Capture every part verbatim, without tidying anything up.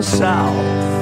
the South.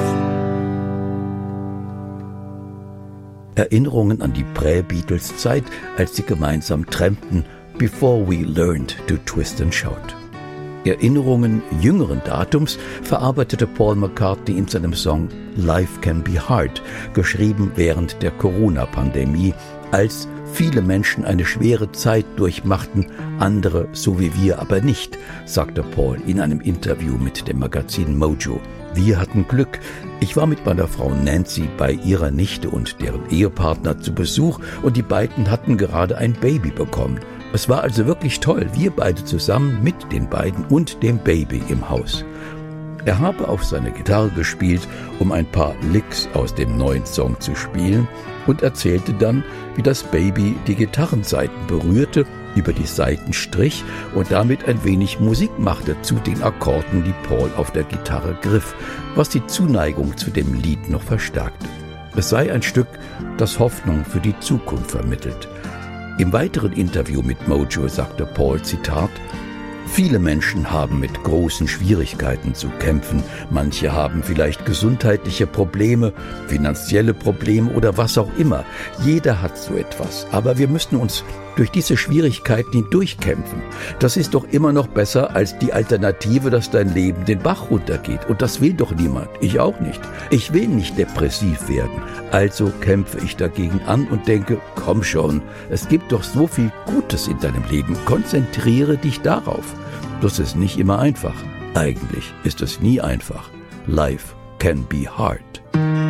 Erinnerungen an die Prä-Beatles-Zeit, als sie gemeinsam trampten, Before We Learned to Twist and Shout. Erinnerungen jüngeren Datums verarbeitete Paul McCartney in seinem Song Life Can Be Hard, geschrieben während der Corona-Pandemie, als viele Menschen eine schwere Zeit durchmachten, andere so wie wir aber nicht, sagte Paul in einem Interview mit dem Magazin Mojo. Wir hatten Glück. Ich war mit meiner Frau Nancy bei ihrer Nichte und deren Ehepartner zu Besuch und die beiden hatten gerade ein Baby bekommen. Es war also wirklich toll, wir beide zusammen mit den beiden und dem Baby im Haus. Er habe auf seine Gitarre gespielt, um ein paar Licks aus dem neuen Song zu spielen und erzählte dann, wie das Baby die Gitarrensaiten berührte, über die Saiten strich und damit ein wenig Musik machte zu den Akkorden, die Paul auf der Gitarre griff, was die Zuneigung zu dem Lied noch verstärkte. Es sei ein Stück, das Hoffnung für die Zukunft vermittelt. Im weiteren Interview mit Mojo sagte Paul, Zitat, viele Menschen haben mit großen Schwierigkeiten zu kämpfen. Manche haben vielleicht gesundheitliche Probleme, finanzielle Probleme oder was auch immer. Jeder hat so etwas. Aber wir müssen uns durch diese Schwierigkeiten hindurchkämpfen. Das ist doch immer noch besser als die Alternative, dass dein Leben den Bach runtergeht. Und das will doch niemand. Ich auch nicht. Ich will nicht depressiv werden. Also kämpfe ich dagegen an und denke, komm schon, es gibt doch so viel Gutes in deinem Leben. Konzentriere dich darauf. Das ist nicht immer einfach. Eigentlich ist es nie einfach. Life can be hard.